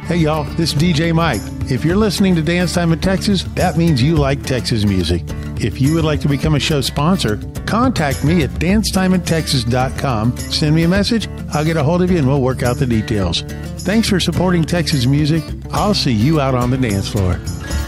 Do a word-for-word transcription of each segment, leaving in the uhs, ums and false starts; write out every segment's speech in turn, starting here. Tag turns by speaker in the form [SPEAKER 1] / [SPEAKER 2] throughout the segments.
[SPEAKER 1] Hey y'all, this is D J Mike. If you're listening to Dance Time in Texas, that means you like Texas music. If you would like to become a show sponsor, contact me at dance time in texas dot com. Send me a message, I'll get a hold of you and we'll work out the details. Thanks for supporting Texas music. I'll see you out on the dance floor.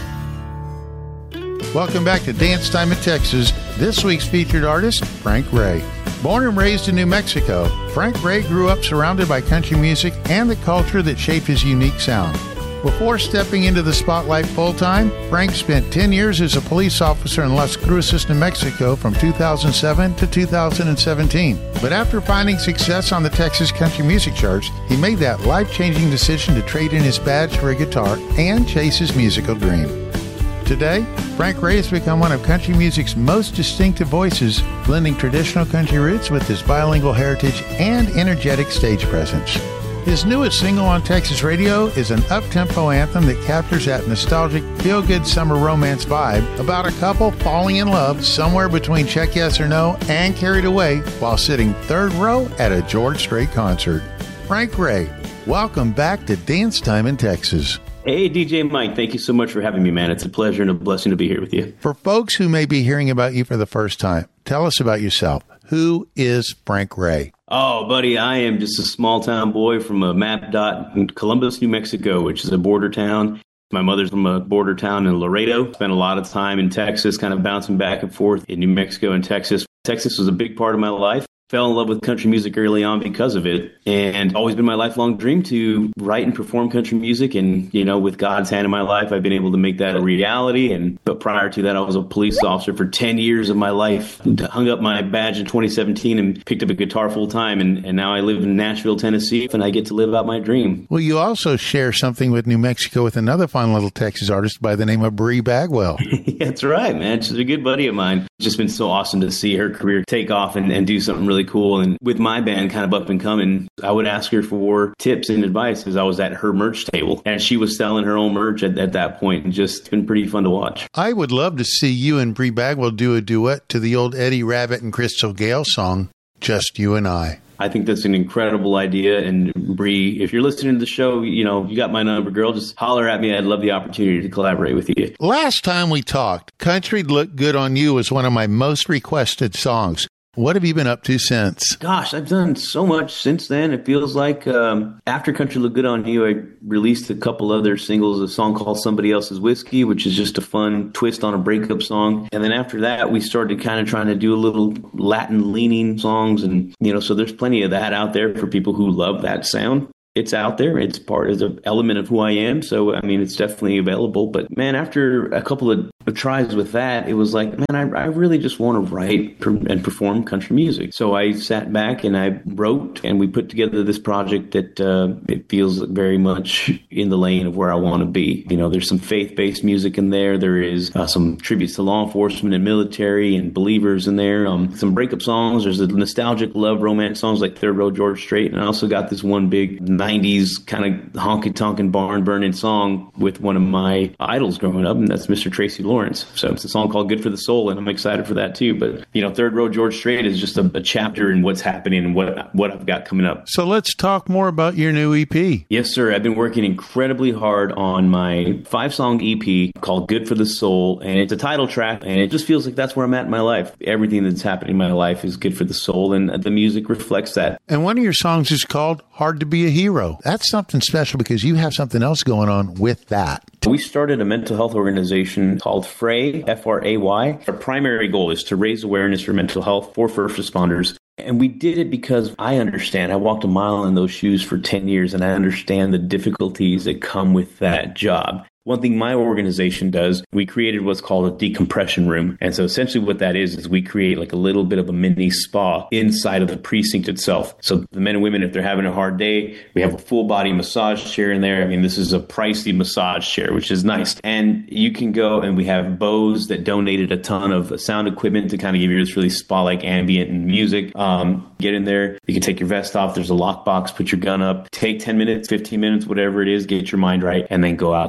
[SPEAKER 1] Welcome back to Dance Time in Texas. This week's featured artist, Frank Ray. Born and raised in New Mexico, Frank Ray grew up surrounded by country music and the culture that shaped his unique sound. Before stepping into the spotlight full-time, Frank spent ten years as a police officer in Las Cruces, New Mexico from two thousand seven to two thousand seventeen. But after finding success on the Texas country music charts, he made that life-changing decision to trade in his badge for a guitar and chase his musical dream. Today, Frank Ray has become one of country music's most distinctive voices, blending traditional country roots with his bilingual heritage and energetic stage presence. His newest single on Texas radio is an up-tempo anthem that captures that nostalgic, feel-good summer romance vibe about a couple falling in love somewhere between Check Yes or No and Carried Away while sitting third row at a George Strait concert. Frank Ray, welcome back to Dance Time in Texas.
[SPEAKER 2] Hey, D J Mike, thank you so much for having me, man. It's a pleasure and a blessing to be here with you.
[SPEAKER 1] For folks who may be hearing about you for the first time, tell us about yourself. Who is Frank Ray?
[SPEAKER 2] Oh, buddy, I am just a small-town boy from a map dot in Columbus, New Mexico, which is a border town. My mother's from a border town in Laredo. Spent a lot of time in Texas, kind of bouncing back and forth in New Mexico and Texas. Texas was a big part of my life. Fell in love with country music early on because of it, and always been my lifelong dream to write and perform country music. And, you know, with God's hand in my life, I've been able to make that a reality. And but prior to that, I was a police officer for ten years of my life. Hung up my badge in twenty seventeen and picked up a guitar full time. And, and now I live in Nashville, Tennessee, and I get to live out my dream.
[SPEAKER 1] Well, you also share something with New Mexico with another fun little Texas artist by the name of Bree Bagwell.
[SPEAKER 2] That's right, man. She's a good buddy of mine. It's just been so awesome to see her career take off and, and do something really cool. And with my band kind of up and coming, I would ask her for tips and advice as I was at her merch table. And she was selling her own merch at, at that point, and just been pretty fun to watch.
[SPEAKER 1] I would love to see you and Bree Bagwell do a duet to the old Eddie Rabbitt and Crystal Gale song, Just You and I.
[SPEAKER 2] I think that's an incredible idea. And Bree, if you're listening to the show, you know, you got my number, girl. Just holler at me. I'd love the opportunity to collaborate with you.
[SPEAKER 1] Last time we talked, Country Look Good on You was one of my most requested songs. What have you been up to since?
[SPEAKER 2] Gosh, I've done so much since then. It feels like um, after Country Look Good on You, I released a couple other singles, a song called Somebody Else's Whiskey, which is just a fun twist on a breakup song. And then after that, we started kind of trying to do a little Latin-leaning songs. And, you know, so there's plenty of that out there for people who love that sound. It's out there. It's part of the element of who I am. So, I mean, it's definitely available. But, man, after a couple of tries with that, it was like, man, I, I really just want to write and perform country music. So I sat back and I wrote, and we put together this project that uh, it feels very much in the lane of where I want to be. You know, there's some faith-based music in there. There is uh, some tributes to law enforcement and military and believers in there. Um, some breakup songs. There's a nostalgic love romance songs like Third Row George Strait. And I also got this one big nineties kind of honky-tonkin' barn-burning song with one of my idols growing up, and that's Mister Tracy Lawrence. So it's a song called Good for the Soul, and I'm excited for that too. But, you know, Third Row George Strait is just a, a chapter in what's happening and what, what I've got coming up.
[SPEAKER 1] So let's talk more about your new E P.
[SPEAKER 2] Yes, sir. I've been working incredibly hard on my five-song E P called Good for the Soul, and it's a title track, and it just feels like that's where I'm at in my life. Everything that's happening in my life is good for the soul, and the music reflects that.
[SPEAKER 1] And one of your songs is called Hard to Be a Hero. That's something special because you have something else going on with that.
[SPEAKER 2] We started a mental health organization called Fray, F R A Y. Our primary goal is to raise awareness for mental health for first responders. And we did it because I understand. I walked a mile in those shoes for ten years, and I understand the difficulties that come with that job. One thing my organization does, we created what's called a decompression room. And so essentially what that is, is we create like a little bit of a mini spa inside of the precinct itself. So the men and women, if they're having a hard day, we have a full body massage chair in there. I mean, this is a pricey massage chair, which is nice. And you can go, and we have Bose that donated a ton of sound equipment to kind of give you this really spa-like ambient and music. Um, get in there. You can take your vest off. There's a lockbox. Put your gun up. Take ten minutes, fifteen minutes, whatever it is. Get your mind right. And then go out there and take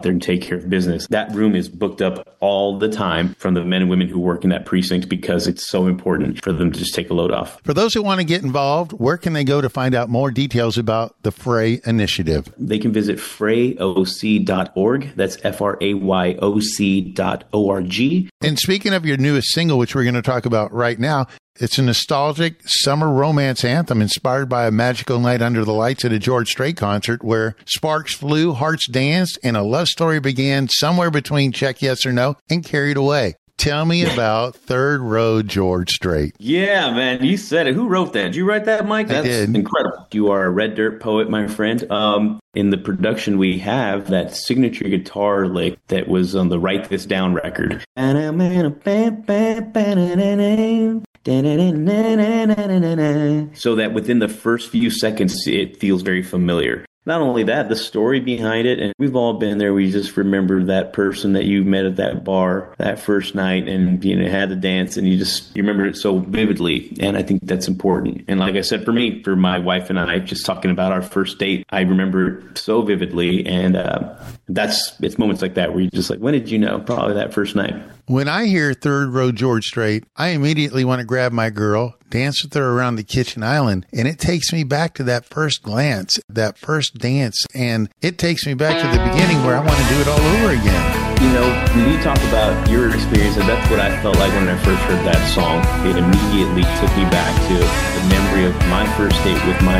[SPEAKER 2] take care of business. That room is booked up all the time from the men and women who work in that precinct because it's so important for them to just take a load off.
[SPEAKER 1] For those who want to get involved, where can they go to find out more details about the Fray Initiative?
[SPEAKER 2] They can visit fray o c dot org. That's F R A Y O C dot O R G.
[SPEAKER 1] And speaking of your newest single, which we're going to talk about right now, it's a nostalgic summer romance anthem inspired by a magical night under the lights at a George Strait concert where sparks flew, hearts danced, and a love story began somewhere between Check Yes or No and Carried Away. Tell me about Third Row George Strait.
[SPEAKER 2] Yeah, man, you said it. Who wrote that? Did you write that, Mike? That's
[SPEAKER 1] I did.
[SPEAKER 2] Incredible. You are a red dirt poet, my friend. Um, in the production, we have that signature guitar lick that was on the Write This Down record. So that within the first few seconds, it feels very familiar. Not only that, the story behind it, and we've all been there. We just remember that person that you met at that bar that first night, and you know had to dance, and you just you remember it so vividly. And I think that's important. And like I said, for me, for my wife and I, just talking about our first date, I remember it so vividly. And uh, that's it's moments like that where you just like, when did you know? Probably that first night.
[SPEAKER 1] When I hear Third Row George Strait, I immediately want to grab my girl, dance with her around the kitchen island, and it takes me back to that first glance, that first dance, and it takes me back to the beginning where I want to do it all over again.
[SPEAKER 2] You know, when you talk about your experience, and that's what I felt like when I first heard that song. It immediately took me back to the memory of my first date with my